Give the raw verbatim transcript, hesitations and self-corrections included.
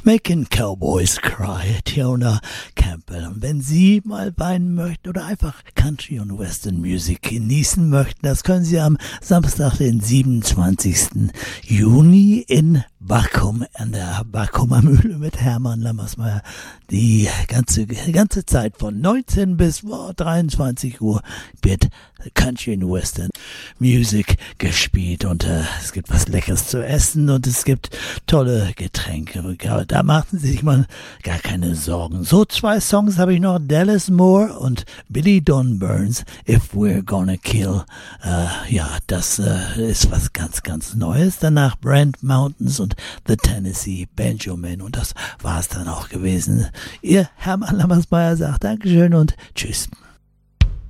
Making Cowboys Cry, Tiona Campbell. Und wenn Sie mal weinen möchten oder einfach Country und Western Music genießen möchten, das können Sie am Samstag, den siebenundzwanzigsten Juni in Backum, an der Backumer Mühle mit Hermann Lammersmeyer. Die ganze, ganze Zeit von neunzehn bis oh, dreiundzwanzig Uhr wird Country and Western Music gespielt und äh, es gibt was Leckeres zu essen und es gibt tolle Getränke. Da machen Sie sich mal gar keine Sorgen. So zwei Songs habe ich noch, Dallas Moore und Billy Don Burns, If We're Gonna Kill. Äh, ja, das äh, ist was ganz, ganz Neues. Danach Brand Mountains und The Tennessee Benjamin und das war es dann auch gewesen. Ihr Hermann Lammersmeyer sagt Dankeschön und Tschüss.